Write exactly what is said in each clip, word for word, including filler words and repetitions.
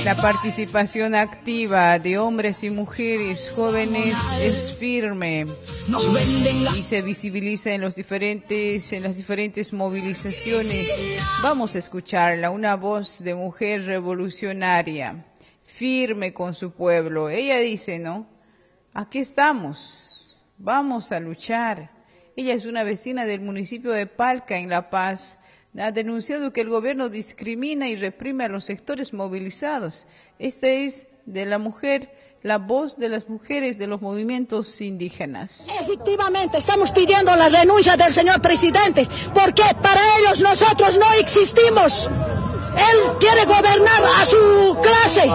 La participación activa de hombres y mujeres jóvenes es firme y se visibiliza en los diferentes, en las diferentes movilizaciones. Vamos a escucharla, una voz de mujer revolucionaria, firme con su pueblo. Ella dice, ¿no? Aquí estamos, vamos a luchar. Ella es una vecina del municipio de Palca, en La Paz. Ha denunciado que el gobierno discrimina y reprime a los sectores movilizados. Esta es de la mujer, la voz de las mujeres de los movimientos indígenas. Efectivamente, estamos pidiendo la renuncia del señor presidente, porque para ellos nosotros no existimos. Él quiere gobernar a su clase,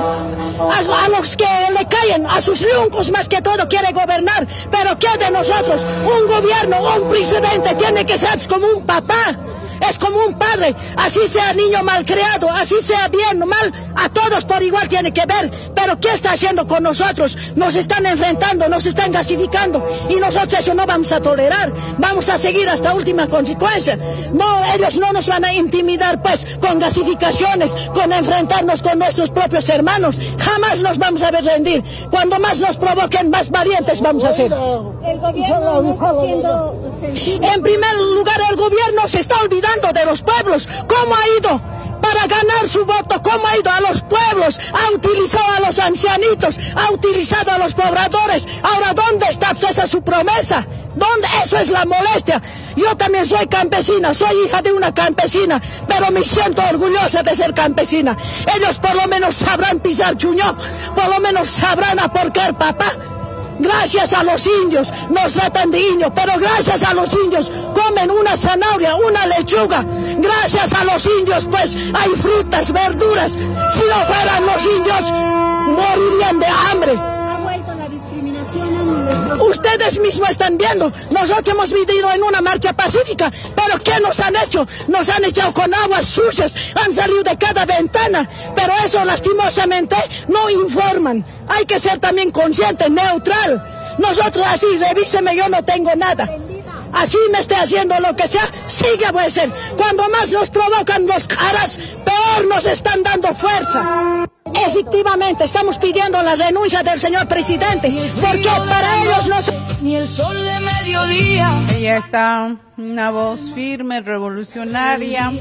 a, a los que le caen, a sus yuncos más que todo quiere gobernar. Pero ¿qué de nosotros? Un gobierno, un presidente tiene que ser como un papá. Es como un padre, así sea niño malcriado, así sea bien o mal, a todos por igual tiene que ver. Pero ¿qué está haciendo con nosotros? Nos están enfrentando, nos están gasificando y nosotros eso no vamos a tolerar. Vamos a seguir hasta última consecuencia. No, ellos no nos van a intimidar pues con gasificaciones, con enfrentarnos con nuestros propios hermanos. Jamás nos vamos a ver rendir. Cuando más nos provoquen, más valientes vamos a ser. El gobierno no está siendo sensible. En primer lugar, el gobierno se está olvidando de los pueblos. ¿Cómo ha ido para ganar su voto? ¿Cómo ha ido a los pueblos? Ha utilizado a los ancianitos, ha utilizado a los pobladores. Ahora, ¿dónde está esa su promesa? ¿Dónde? Eso es la molestia. Yo también soy campesina, soy hija de una campesina, pero me siento orgullosa de ser campesina. Ellos por lo menos sabrán pisar chuño, por lo menos sabrán aporcar papá. Gracias a los indios, nos tratan de indios, pero gracias a los indios comen una zanahoria, una lechuga. Gracias a los indios, pues, hay frutas, verduras. Si no fueran los indios, morirían de hambre. Ha vuelto la discriminación. Ustedes mismos están viendo, nosotros hemos vivido en una marcha pacífica, pero ¿qué nos han hecho? Nos han echado con aguas sucias, han salido de cada ventana, pero eso lastimosamente no informan. Hay que ser también consciente, neutral. Nosotros así, revíseme, yo no tengo nada. Así me esté haciendo lo que sea, sigue puede ser. Cuando más nos provocan los caras, peor nos están dando fuerza. Efectivamente, estamos pidiendo la renuncia del señor presidente, porque para ellos no se... Ni el sol de mediodía. Ella está, una voz firme, revolucionaria,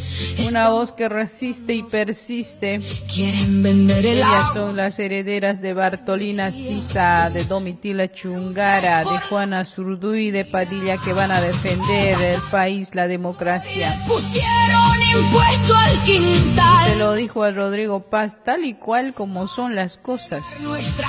una voz que resiste y persiste. Quieren vender el Ellas son las herederas de Bartolina Sisa, de Domitila Chungara, de Juana Zurduy, de Padilla, que van a defender el país, la democracia. Pusieron impuesto al quintal. Se lo dijo a Rodrigo Paz, tal y cual como son las cosas. Nuestra